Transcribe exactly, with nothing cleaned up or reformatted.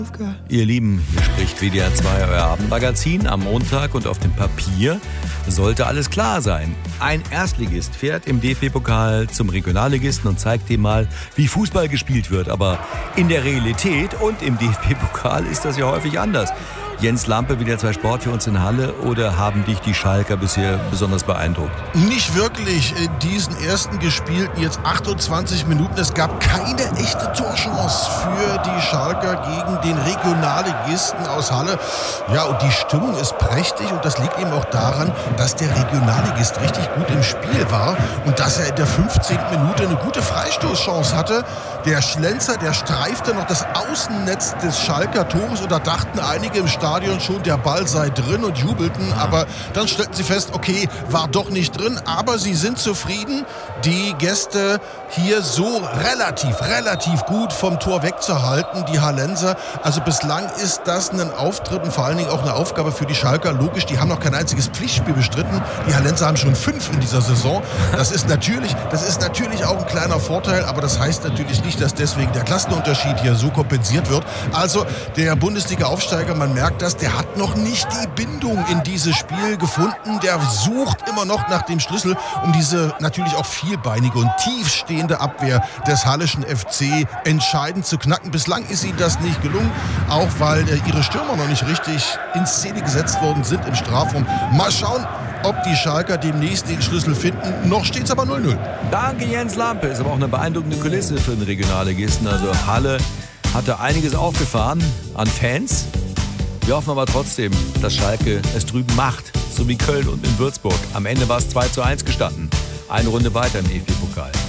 Ihr Lieben, hier spricht W D R zwei, euer Abendmagazin am Montag und auf dem Papier sollte alles klar sein. Ein Erstligist fährt im D F B-Pokal zum Regionalligisten und zeigt dem mal, wie Fußball gespielt wird. Aber in der Realität und im D F B-Pokal ist das ja häufig anders. Jens Lampe, W D R zwei Sport für uns in Halle, oder haben dich die Schalker bisher besonders beeindruckt? Nicht wirklich in diesen ersten gespielten jetzt achtundzwanzig Minuten. Es gab keine echte Torchance für die Schalker gegen den Regionalligisten aus Halle. Ja, und die Stimmung ist prächtig und das liegt eben auch daran, dass der Regionalligist richtig gut im Spiel war und dass er in der fünfzehnten Minute eine gute Freistoßchance hatte. Der Schlenzer, der streifte noch das Außennetz des Schalker Tores und da dachten einige im Stadion schon, der Ball sei drin und jubelten, aber dann stellten sie fest, okay, war doch nicht drin, aber sie sind zufrieden, die Gäste hier so relativ, relativ gut vom Tor wegzuhalten, die Hallenser. Also bislang ist das ein Auftritt und vor allen Dingen auch eine Aufgabe für die Schalker. Logisch, die haben noch kein einziges Pflichtspiel bestritten. Die Hallenser haben schon fünf in dieser Saison. Das ist natürlich, das ist natürlich auch ein kleiner Vorteil, aber das heißt natürlich nicht, dass deswegen der Klassenunterschied hier so kompensiert wird. Also der Bundesliga-Aufsteiger, man merkt das, der hat noch nicht die Bindung in dieses Spiel gefunden. Der sucht immer noch nach dem Schlüssel, um diese natürlich auch vielbeinige und tiefstehende Abwehr des Halleschen F C entscheidend zu knacken. Bislang ist ihnen das nicht gelungen, auch weil äh, ihre Stürmer noch nicht richtig in Szene gesetzt worden sind im Strafraum. Mal schauen, ob die Schalker demnächst den Schlüssel finden. Noch steht es aber null null. Danke, Jens Lampe. Ist aber auch eine beeindruckende Kulisse für den Regionalligisten. Also Halle hatte einiges aufgefahren an Fans. Wir hoffen aber trotzdem, dass Schalke es drüben macht, so wie Köln und in Würzburg. Am Ende war es zwei zu eins gestanden. Eine Runde weiter im D F B-Pokal.